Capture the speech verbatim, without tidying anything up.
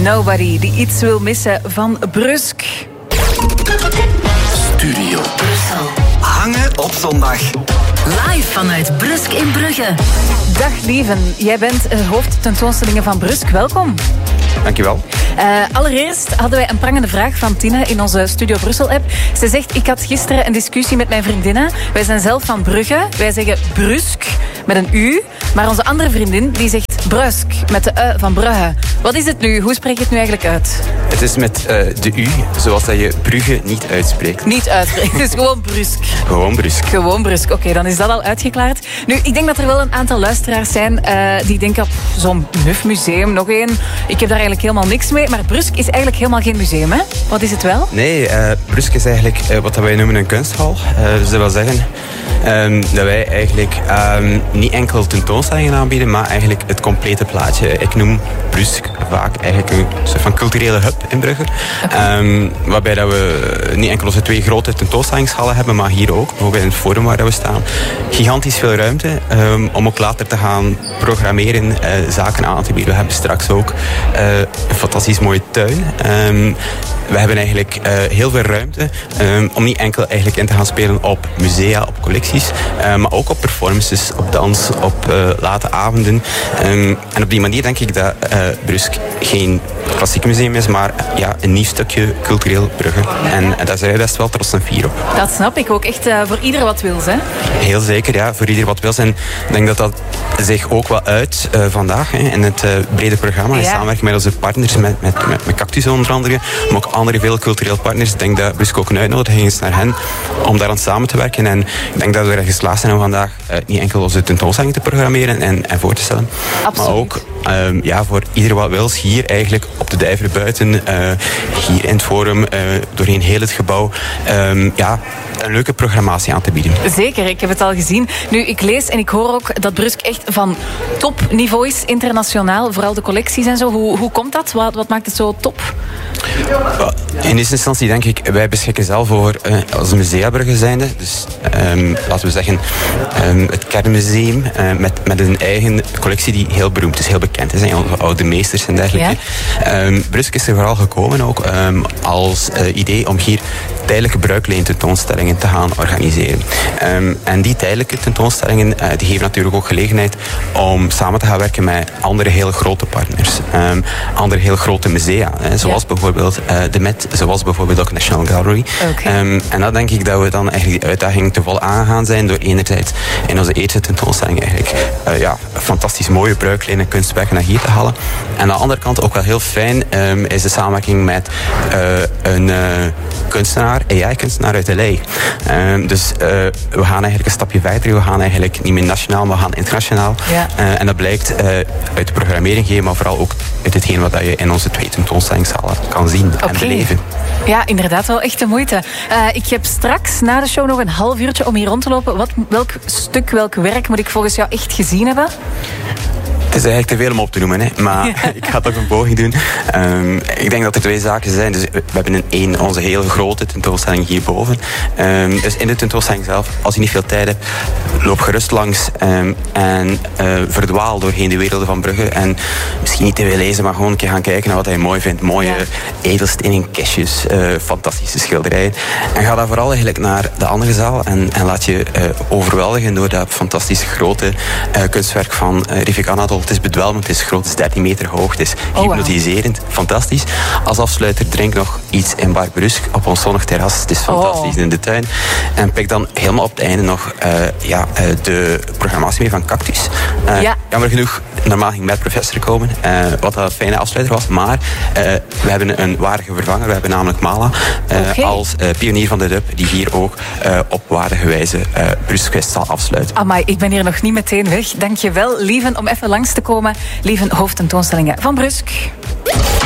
Nobody die iets wil missen van Brusk. Studio Brussel. Hangen op zondag. Live vanuit Brusk in Brugge. Dag Lieven, jij bent uh, hoofdtentoonstellingen van Brusk. Welkom. Dankjewel. Uh, allereerst hadden wij een prangende vraag van Tina in onze Studio Brussel-app. Ze zegt, ik had gisteren een discussie met mijn vriendinnen. Wij zijn zelf van Brugge. Wij zeggen Brusk met een U. Maar onze andere vriendin die zegt Brusk met de U van Brugge. Wat is het nu? Hoe spreek je het nu eigenlijk uit? Het is met uh, de U, zoals dat je Brugge niet uitspreekt. Niet uitspreken, dus gewoon Brusk. Gewoon Brusk. Gewoon Brusk, oké, okay, dan is dat al uitgeklaard. Nu, ik denk dat er wel een aantal luisteraars zijn uh, die denken, zo'n nuf museum, nog één. Ik heb daar eigenlijk helemaal niks mee. Maar Brusk is eigenlijk helemaal geen museum, hè? Wat is het wel? Nee, uh, Brusk is eigenlijk uh, wat wij noemen een kunsthal. Uh, dus dat wil zeggen um, dat wij eigenlijk um, niet enkel tentoonstellingen aanbieden, maar eigenlijk het complete plaatje. Ik noem Brusk vaak eigenlijk een soort van culturele hub in Brugge. Okay. Um, waarbij dat we niet enkel onze twee grote tentoonstellingshallen hebben, maar hier ook, bijvoorbeeld in het forum waar we staan. Gigantisch veel ruimte um, om ook later te gaan programmeren, uh, zaken aan te bieden. We hebben straks ook uh, een fantastisch mooie tuin. Um, we hebben eigenlijk uh, heel veel ruimte um, om niet enkel eigenlijk in te gaan spelen op musea, op collecties, uh, maar ook op performances, op dans, op uh, late avonden. Um, en op die manier denk ik dat uh, Brusk geen klassiek museum is, maar ja, een nieuw stukje cultureel Brugge. En, en daar zijn wij best wel trots en fier op. Dat snap ik ook echt uh, voor ieder wat wil, hè? Heel zeker, ja, voor ieder wat wil. En ik denk dat dat zich ook wel uit uh, vandaag hè, in het uh, brede programma. In ja. samenwerking met onze partners, met, met, met, met Cactus onder andere, maar ook andere veel cultureel partners. Ik denk dat Brusk ook een uitnodiging is naar hen om daaraan samen te werken. En ik denk dat we er geslaagd zijn om vandaag uh, niet enkel onze tentoonstelling te programmeren en, en voor te stellen. Absoluut. Maar ook um, ja, voor ieder wat wil, hier eigenlijk op de Dijver buiten, uh, hier in het forum, uh, doorheen heel het gebouw, um, ja, een leuke programmatie aan te bieden. Zeker, ik heb het al gezien. Nu, ik lees en ik hoor ook dat Brusk echt van topniveau is, internationaal, vooral de collecties en zo. Hoe, hoe komt dat? Wat, wat maakt het zo top? In eerste instantie denk ik, wij beschikken zelf over uh, als musea Brugge zijnde. Dus um, laten we zeggen, um, het kernmuseum uh, met, met een eigen collectie die heel beroemd is, heel bekend is. Hè, onze oude meesters en dergelijke. Ja. Um, Brusk is er vooral gekomen ook um, als uh, idee om hier tijdelijke bruikleen tentoonstellingen te gaan organiseren. Um, en die tijdelijke tentoonstellingen uh, die geven natuurlijk ook gelegenheid om samen te gaan werken met andere heel grote partners. Um, andere heel grote musea, hè, zoals ja. bijvoorbeeld uh, de Met, zoals bijvoorbeeld ook National Gallery. Okay. Um, en dan denk ik dat we dan eigenlijk die uitdaging te vol aangaan zijn door enerzijds in onze eerste tentoonstelling eigenlijk uh, ja, fantastisch mooie bruiklijnen kunstwerken naar hier te halen. En aan de andere kant ook wel heel fijn um, is de samenwerking met uh, een uh, kunstenaar, A I-kunstenaar uit L A. Um, dus uh, we gaan eigenlijk een stapje verder. We gaan eigenlijk niet meer nationaal, maar we gaan internationaal. Ja. Uh, en dat blijkt uh, uit de programmering geven, maar vooral ook uit hetgeen wat je in onze twee tentoonstellingszalen kan zien okay. en beleven. Ja, inderdaad wel echt de moeite. Uh, ik heb straks na de show nog een half uurtje om hier rond te lopen. Wat, welk stuk, welk werk moet ik volgens jou echt gezien hebben? Het is eigenlijk te veel om op te noemen, hè. Maar ja. ik ga toch een poging doen. Um, ik denk dat er twee zaken zijn. Dus we hebben een, een onze heel grote tentoonstelling hierboven. Um, dus in de tentoonstelling zelf, als je niet veel tijd hebt, loop gerust langs um, en uh, verdwaal doorheen de werelden van Brugge. En misschien niet te veel lezen, maar gewoon een keer gaan kijken naar wat hij mooi vindt. Mooie ja. edelstenen kistjes, uh, fantastische schilderijen. En ga dan vooral eigenlijk naar de andere zaal en, en laat je uh, overweldigen door dat fantastische grote uh, kunstwerk van uh, Rivik Anadol. Het is bedwelmend, het is groot, het is dertien meter hoog, het is hypnotiserend, oh, wow. fantastisch. Als afsluiter drink nog iets in Bar Brusk op ons zonnig terras. Het is fantastisch oh. in de tuin. En pik dan helemaal op het einde nog uh, ja, uh, de programmatie mee van Cactus. Uh, ja. Jammer genoeg, normaal ging met professor komen, uh, wat een fijne afsluiter was. Maar uh, we hebben een waardige vervanger, we hebben namelijk Mala uh, okay. als uh, pionier van de dub, die hier ook uh, op waardige wijze uh, Bruskfest zal afsluiten. Amai, ik ben hier nog niet meteen weg. Dank je wel, Lieven, om even langs te komen. Lieven, hoofdtentoonstellingen van Brusk.